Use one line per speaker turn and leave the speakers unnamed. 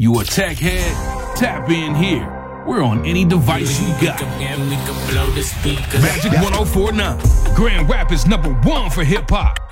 You a tech head? Tap in here. We're on any device you got. Magic 1049, Grand Rapids #1 for hip hop.